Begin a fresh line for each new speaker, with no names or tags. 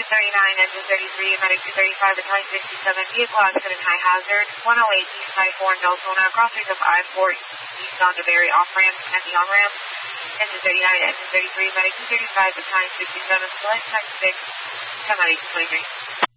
39, engine 33, medic 235, battalion 67, vehicle accident, high hazard, 108 east, I-4 in Deltona, crossing of I-4 east onto Berry, off-ramp and the on-ramp, engine 39, engine 33, medic 235, battalion 67, select type 6, 10 23.